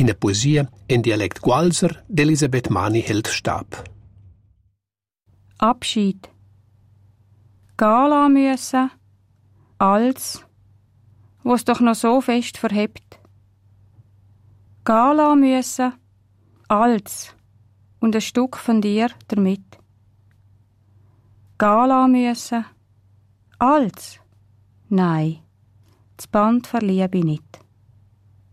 in der Poesie in Dialekt Gualser d'Elisabeth Mani hält Stab. Abschied. Gehen lassen müssen, als, was doch noch so fest verhebt. Gehen lassen müssen, als, und ein Stück von dir damit. Gehen lassen müssen, als, nein, das Band verliebe ich nicht.